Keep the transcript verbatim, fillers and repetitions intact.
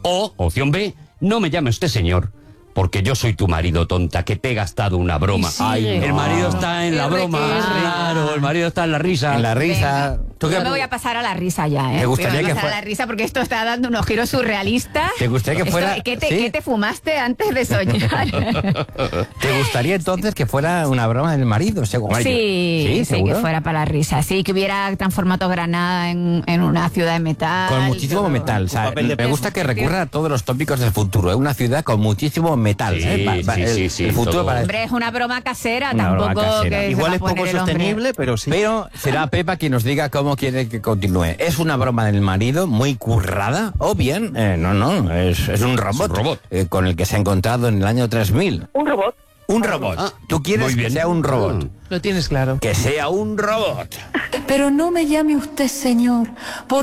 O, opción B, no me llame usted señor, porque yo soy tu marido, tonta, que te he gastado una broma. Sí, Ay, no. el marido está en la R, broma, R. claro, el marido está en la risa. En la risa. ¿Tú qué- Yo me voy a pasar a la risa ya, ¿eh? ¿Te gustaría Voy a que pasar fuera- a la risa porque esto está dando unos giros surrealistas. ¿Te gustaría que Esto- fuera- ¿qué, te, sí? ¿Qué te fumaste antes de soñar? ¿Te gustaría entonces que fuera una broma del marido? según- Sí, sí, sí, seguro. que fuera para la risa. Sí, que hubiera transformado Granada en, en una ciudad de metal. Con muchísimo todo. metal. O sea, papel de me gusta que recurra a todos los tópicos del futuro. Es una ciudad con muchísimo metal. Sí, ¿eh? Va- va- sí, el, sí, sí, el futuro todo. para... Hombre, es una broma casera, Una broma tampoco casera. que se Igual va a es poco poner el hombre. sostenible, pero sí. Pero será Pepa quien nos diga cómo quiere que continúe. ¿Es una broma del marido muy currada? O bien, eh, no, no, es, es un robot, un robot. eh, con el que se ha encontrado en el año tres mil. Un robot. Un robot. Ah, ¿Tú quieres muy que bien. sea un robot? Lo tienes claro. Que sea un robot. Pero no me llame usted señor, porque